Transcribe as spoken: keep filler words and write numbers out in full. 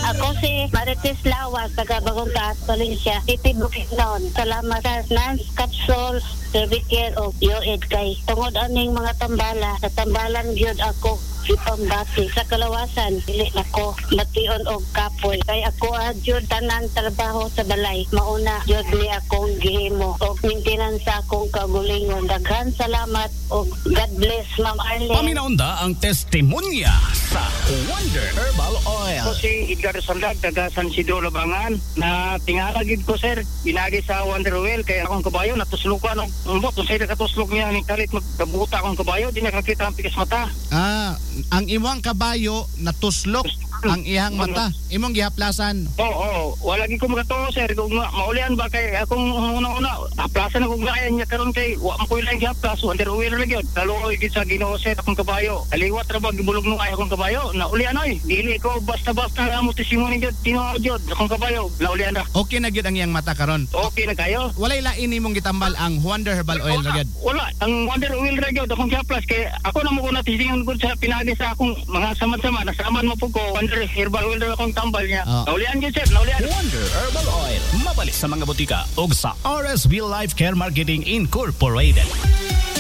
Ako si Marites Lawas, taga Bagong Taas, Valencia, City Bukidnon. Salamat sa Nance Capsule, Cervicare o Yoed kay tungod aning mga tambala. Sa tambalan gyud ako ipambati sa kalawasan dili nako bation og kapoy kay ako adjud tanan trabaho sa balay mauna jud ni akong gihimo og maintenance sa akong kagulingon. Daghan salamat og God bless Ma'am Arlene. Paminaunda ang testimonya sa Wonder Herbal Oil. Ako si Edgar Sandag, taga San Isidro, Labangan. Na tingala gid ko sir, pinagi sa Wonder Oil kay akong kabayo natuslukan og umbot kung sa'yo nakatuslok niya ni kalit magkabuta akong kabayo di nakakita ang pikas mata. Ah, ang imong kabayo natuslok ang iyang mata. Imong gihaplasan. Oo, oo. Wala gid ko magatuo sir kung ma- maulian ba kay akong una-una haplasan ako gaya niya karon kay wa mo ko lang gihaplas Wonder Oil ra gyud. Kaluoy gid sa Ginoo sir akong kabayo. Kaliwat ra ba gibulog no ay akong kabayo. Naulian oy. Dili ko basta-basta nga mo testimony gyud tinuod gyud akong kabayo. Naulian ra. Okay na gyud ang iyang mata karon. Okay na kayo. Walay lain nimong gitambal ang Wonder Herbal Oil ra gyud. Wala, ang Wonder Oil ra gyud akong gihaplas kay ako na mo ko natisingon gud sa pinagi sa akong mga samad-sama nasaman mo po ko Wonder Herbal Oil ra akong tambal niya. Oh. Naulian gyud sir, naulian. Wonder Herbal Oil. Mabalik sa mga butika o sa R S V Life Care Marketing Incorporated.